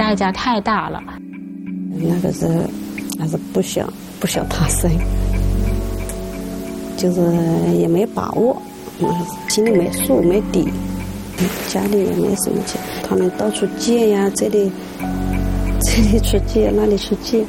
代价太大了。 那个是还是不想他生，就是也没把握，心里没数没底，家里也没什么钱，他们到处借呀，这里去借，那里去借。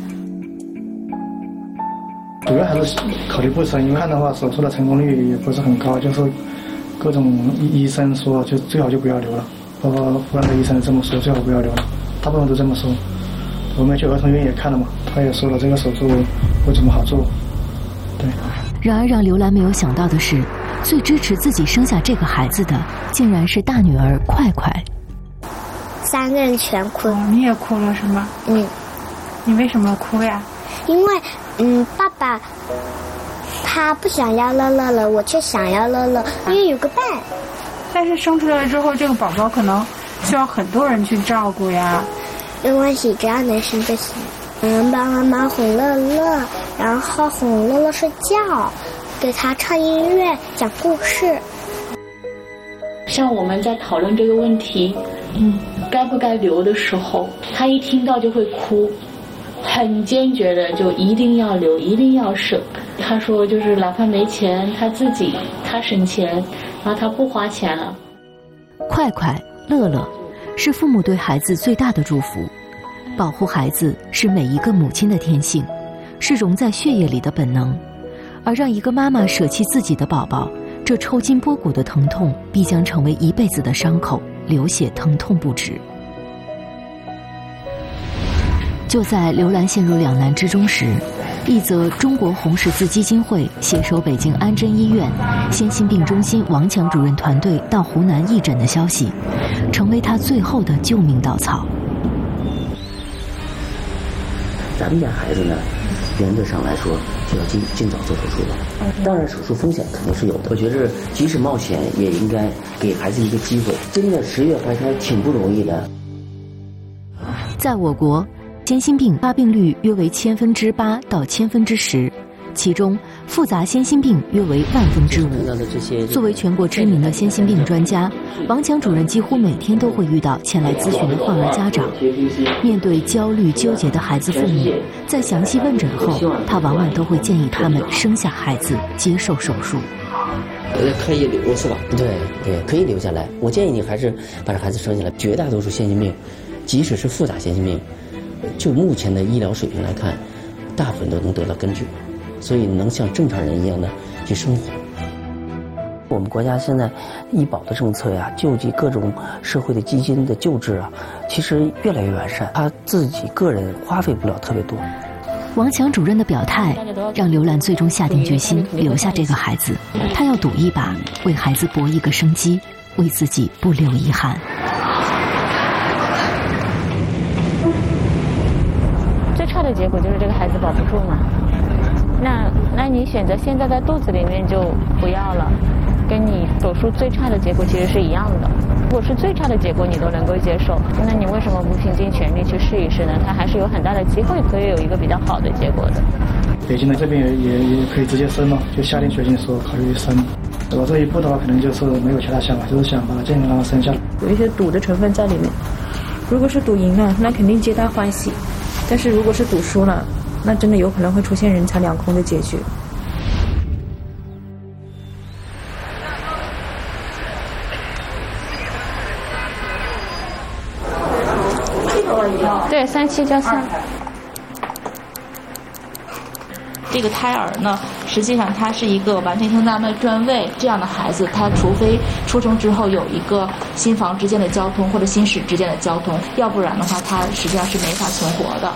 主要还是考虑不生，因为看的话手术的成功率也不是很高，就是各种医生说就最好就不要留了，包括湖南的医生这么说，最好不要留了，大部分都这么说。我们去儿童医院也看了嘛，他也说了这个手术不怎么好做。对。 然而让刘兰没有想到的是，最支持自己生下这个孩子的，竟然是大女儿快快。 3个人全哭。 你也哭了是吗？你为什么哭呀？ 因为爸爸他不想要乐乐了，我却想要乐乐，因为有个伴。 但是生出来之后，这个宝宝可能需要很多人去照顾呀。 没关系，只要能生就行。帮妈妈哄乐乐，然后哄乐乐睡觉，给他唱音乐、讲故事。 像我们在讨论这个问题，该不该留的时候，他一听到就会哭，很坚决的就一定要留，一定要生。他说就是哪怕没钱，他省钱，然后他不花钱了。 快快、乐乐是父母对孩子最大的祝福，保护孩子是每一个母亲的天性，是融在血液里的本能。而让一个妈妈舍弃自己的宝宝，这抽筋剥骨的疼痛必将成为一辈子的伤口，流血疼痛不止。就在刘兰陷入两难之中时，一则中国红十字基金会携手北京安贞医院先心病中心王强主任团队到湖南义诊的消息，成为他最后的救命稻草。 咱们家孩子呢，原则上来说就要尽早做手术了。当然手术风险肯定是有的，我觉着即使冒险也应该给孩子一个机会。真的10月怀胎挺不容易的。 在我国，先心病发病率约为8%到10%，其中复杂先心病约为5%。作为全国知名的先心病专家，王强主任几乎每天都会遇到前来咨询的患儿家长。面对焦虑纠结的孩子父母，在详细问诊后，他往往都会建议他们生下孩子，接受手术。 可以留是吧？对，可以留下来。我建议你还是把这孩子生下来。绝大多数先心病，即使是复杂先心病，就目前的医疗水平来看，大部分都能得到根治，所以能像正常人一样的去生活。我们国家现在医保的政策呀，救济各种社会的基金的救治啊，其实越来越完善，他自己个人花费不了特别多。 王强主任的表态让刘兰最终下定决心留下这个孩子，她要赌一把，为孩子搏一个生机，为自己不留遗憾。 最差的结果就是这个孩子保不住嘛，那你选择现在在肚子里面就不要了，跟你手术最差的结果其实是一样的。如果是最差的结果你都能够接受，那你为什么不拼尽全力去试一试呢？它还是有很大的机会可以有一个比较好的结果的。 北京的这边也可以直接生嘛，就下定决心说考虑生。我这一步的话，可能就是没有其他想法，就是想把它健康让它生下来。 有一些赌的成分在里面，如果是赌赢了，那肯定皆大欢喜；但是如果是赌输了，那真的有可能会出现人财两空的结局。 对，37加3。 这个胎儿呢，实际上他是一个完全听大麦转位这样的孩子，他除非出生之后有一个心房之间的交通或者心室之间的交通，要不然的话他实际上是没法存活的。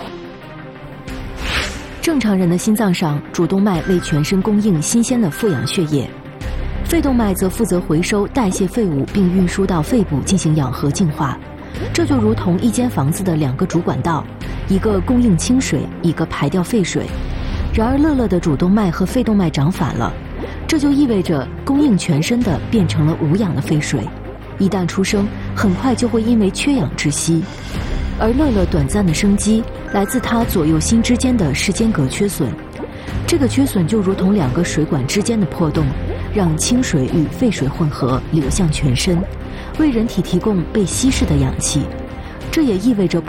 正常人的心脏上，主动脉为全身供应新鲜的富氧血液，肺动脉则负责回收代谢废物并运输到肺部进行氧合净化。这就如同一间房子的2个主管道，一个供应清水，一个排掉废水。然而乐乐的主动脉和肺动脉长反了，这就意味着供应全身的变成了无氧的废水，一旦出生，很快就会因为缺氧窒息。而乐乐短暂的生机来自他左右心之间的室间隔缺损，这个缺损就如同2个水管之间的破洞，让清水与废水混合流向全身，为人体提供被稀释的氧气。这也意味着